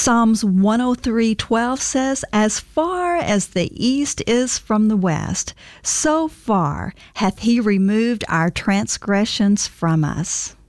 Psalms 103:12 says, "As far as the east is from the west, so far hath he removed our transgressions from us."